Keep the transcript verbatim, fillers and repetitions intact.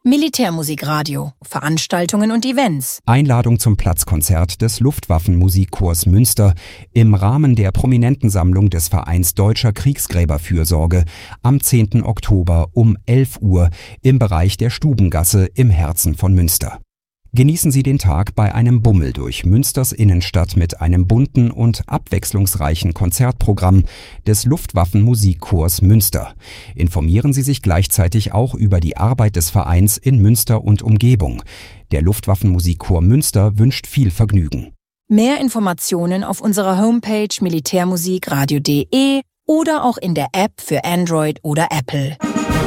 Militärmusikradio, Veranstaltungen und Events. Einladung zum Platzkonzert des Luftwaffenmusikchors Münster im Rahmen der Prominentensammlung des Vereins Deutscher Kriegsgräberfürsorge am zehnten Oktober um elf Uhr im Bereich der Stubengasse im Herzen von Münster. Genießen Sie den Tag bei einem Bummel durch Münsters Innenstadt mit einem bunten und abwechslungsreichen Konzertprogramm des Luftwaffenmusikchors Münster. Informieren Sie sich gleichzeitig auch über die Arbeit des Vereins in Münster und Umgebung. Der Luftwaffenmusikchor Münster wünscht viel Vergnügen. Mehr Informationen auf unserer Homepage militärmusikradio punkt de oder auch in der App für Android oder Apple.